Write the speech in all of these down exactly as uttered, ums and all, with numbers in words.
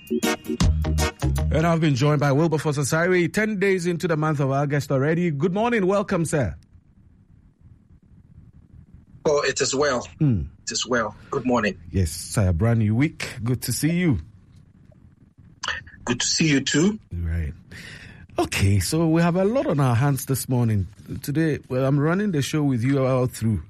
And I've been joined by Wilberforce Asari, ten days into the month of August already. Good morning. Welcome, sir. Oh, it is well. Mm. It is well. Good morning. Yes, sir. Brand new week. Good to see you. Good to see you too. Right. Okay, so we have a lot on our hands this morning. Today, well, I'm running the show with you all through.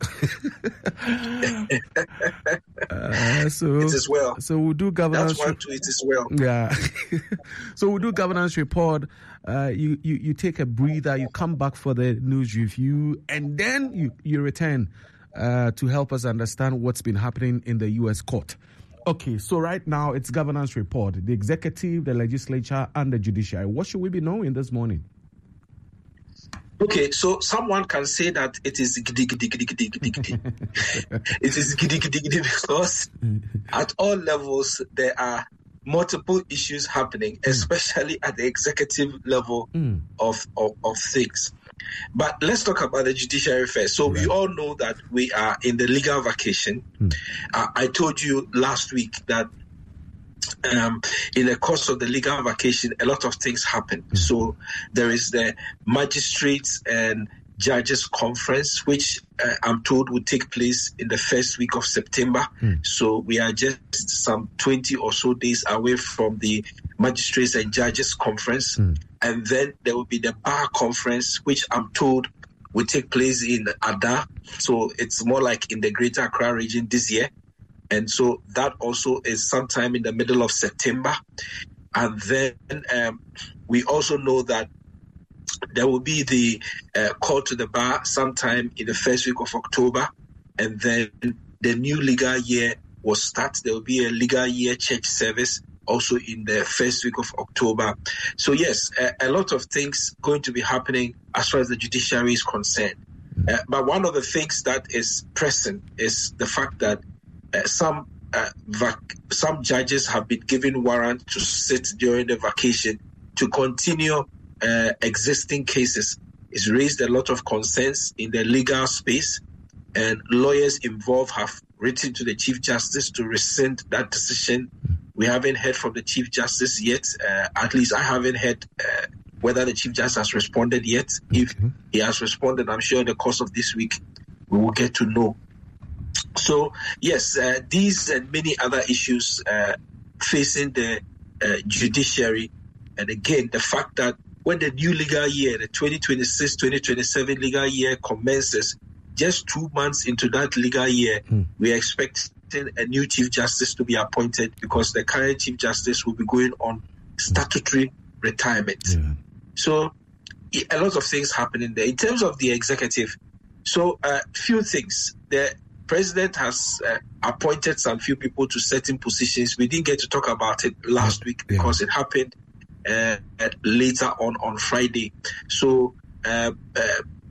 uh, so, it is well. So we'll do governance. That's one too, it is well. Yeah. So we'll do governance report. Uh, you, you, you take a breather, you come back for the news review, and then you, you return uh, to help us understand what's been happening in the U S court. Okay, so right now it's governance report. The executive, the legislature, and the judiciary. What should we be knowing this morning? Okay, so someone can say that it is giddy, giddy, giddy, giddy, giddy, giddy. It is giddy, giddy, giddy because at all levels there are multiple issues happening, especially at the executive level mm. of, of, of things. But let's talk about the judiciary first. So right. We all know that we are in the legal vacation. Mm. Uh, I told you last week that um, in the course of the legal vacation, a lot of things happen. Mm. So there is the magistrates and judges conference, which uh, I'm told will take place in the first week of September. Mm. So we are just some twenty or so days away from the magistrates and judges conference. Mm. And then there will be the bar conference, which I'm told will take place in Ada. So it's more like in the Greater Accra region this year. And so that also is sometime in the middle of September. And then um, we also know that there will be the uh, call to the bar sometime in the first week of October. And then the new legal year will start. There will be a legal year church service also in the first week of October. So yes, a, a lot of things going to be happening as far as the judiciary is concerned. Uh, but one of the things that is pressing is the fact that uh, some uh, vac- some judges have been given warrant to sit during the vacation to continue uh, existing cases. It's raised a lot of concerns in the legal space, and lawyers involved have written to the Chief Justice to rescind that decision. We haven't heard from the Chief Justice yet. Uh, at least I haven't heard uh, whether the Chief Justice has responded yet. Okay. If he has responded, I'm sure in the course of this week, we will get to know. So, yes, uh, these and many other issues uh, facing the uh, judiciary. And again, the fact that when the new legal year, the twenty twenty-six twenty twenty-seven legal year commences, just two months into that legal year, mm. we expect a new Chief Justice to be appointed because the current Chief Justice will be going on statutory retirement. Yeah. So a lot of things happening there. In terms of the executive, so a uh, few things. The President has uh, appointed some few people to certain positions. We didn't get to talk about it last week because yeah. it happened uh, later on on Friday. So uh, uh,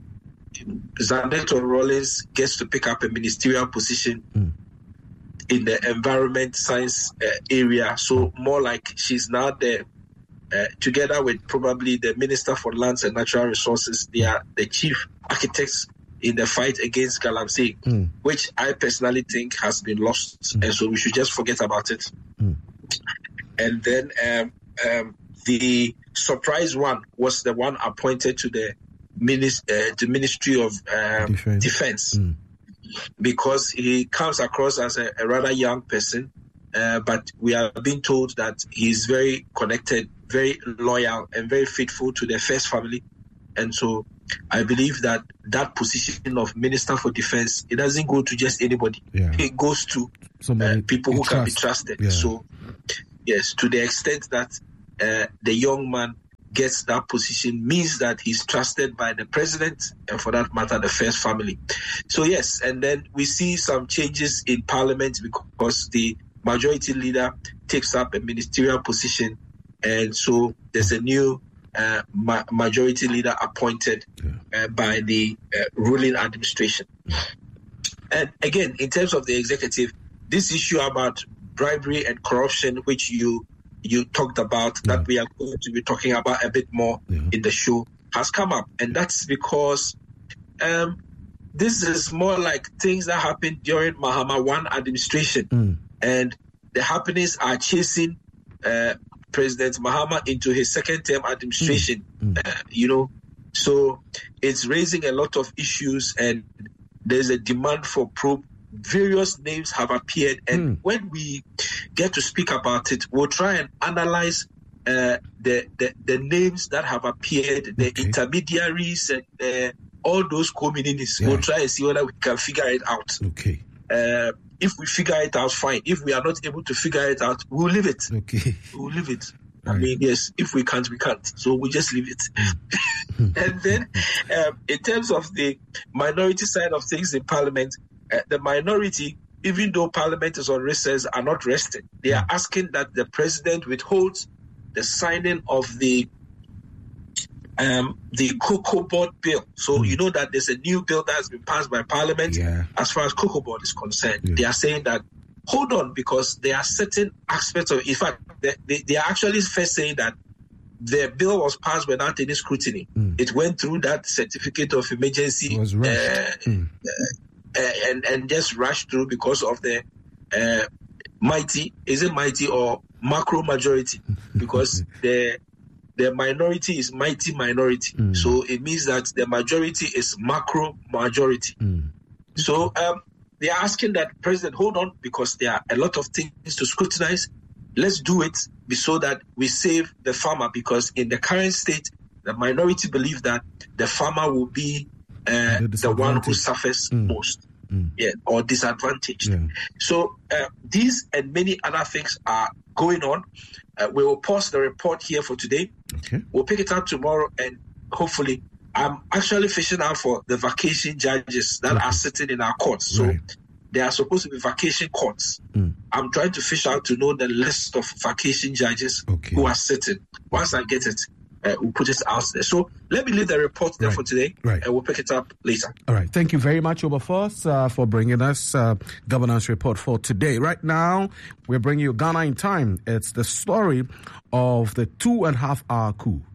Zanetto Rawlings gets to pick up a ministerial position mm. in the environment science uh, area. So more like she's now there uh, together with probably the Minister for Lands and Natural Resources. They are the chief architects in the fight against Galamsey, mm. which I personally think has been lost. Mm. And so we should just forget about it. Mm. And then um, um, the surprise one was the one appointed to the, minis- uh, the Ministry of um, Defense. Defense. Mm. Because he comes across as a, a rather young person, uh, but we are being told that he's very connected, very loyal, and very faithful to the first family. And so I believe that that position of Minister for Defense, it doesn't go to just anybody. Yeah. It goes to uh, people who trust. can be trusted. Yeah. So, yes, to the extent that uh, the young man gets that position means that he's trusted by the president and, for that matter, the first family. So, yes, and then we see some changes in parliament because the majority leader takes up a ministerial position, and so there's a new uh, ma- majority leader appointed uh, by the uh, ruling administration. And again, in terms of the executive, this issue about bribery and corruption, which you you talked about, yeah. that we are going to be talking about a bit more yeah. in the show, has come up. And that's because um, this is more like things that happened during Mahama one administration. Mm. And the happenings are chasing uh, President Mahama into his second term administration, mm. uh, you know. So it's raising a lot of issues, and there's a demand for probe. Various names have appeared, and mm. when we get to speak about it, we'll try and analyze uh, the, the the names that have appeared, the okay. intermediaries, and uh, all those communities. Yeah. We'll try and see whether we can figure it out. Okay. Uh, if we figure it out, fine. If we are not able to figure it out, we'll leave it. Okay. We'll leave it. I mean, yes, if we can't, we can't. So we just leave it. And then, um, in terms of the minority side of things in Parliament, uh, the minority, even though Parliament is on recess, are not resting. They are asking that the President withholds the signing of the um, the Cocoa Board bill. So mm. you know that there's a new bill that has been passed by Parliament yeah. as far as Cocoa Board is concerned. Yeah. They are saying that, hold on, because there are certain aspects of, in fact, they, they, they are actually first saying that the bill was passed without any scrutiny. Mm. It went through that certificate of emergency it was rushed. Uh, mm. uh, uh, and, and just rushed through because of the uh, mighty, is it mighty or macro majority? Because the the minority is mighty minority. Mm. So it means that the majority is macro majority. Mm. So um, they are asking that President hold on, because there are a lot of things to scrutinize. Let's do it so that we save the farmer, because in the current state, the minority believe that the farmer will be uh, the, the one who suffers mm. most, mm. yeah, or disadvantaged. Yeah. So uh, these and many other things are going on. Uh, we will pause the report here for today. Okay. We'll pick it up tomorrow, and hopefully, I'm actually fishing out for the vacation judges that okay. are sitting in our courts. So. Right. There are supposed to be vacation courts. Mm. I'm trying to fish out to know the list of vacation judges okay. who are sitting. Once I get it, uh, we'll put it out there. So let me leave the report there right. for today, right. and we'll pick it up later. All right. Thank you very much, Wilberforce, uh, for bringing us uh, governance report for today. Right now, we're bringing you Ghana in Time. It's the story of the two and a half hour coup.